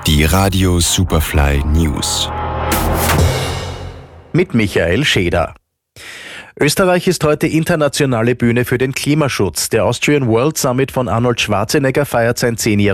Die Radio Superfly News. Mit Michael Scheder. Österreich ist heute internationale Bühne für den Klimaschutz. Der Austrian World Summit von Arnold Schwarzenegger feiert sein 10-jähriges